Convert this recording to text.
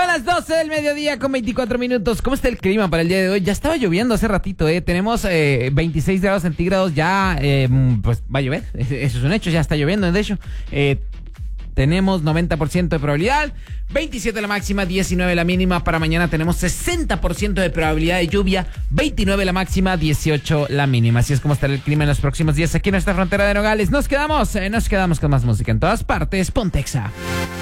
las 12 del mediodía con 24 minutos. ¿Cómo está el clima para el día de hoy? Ya estaba lloviendo hace ratito, Tenemos 26 grados centígrados, ya pues va a llover. Eso es un hecho, ya está lloviendo, de hecho. Tenemos 90% de probabilidad, 27 la máxima, 19 la mínima. Para mañana tenemos 60% de probabilidad de lluvia, 29 la máxima, 18 la mínima. Así es como estará el clima en los próximos días aquí en nuestra frontera de Nogales. Nos quedamos con más música en todas partes. Pontexa.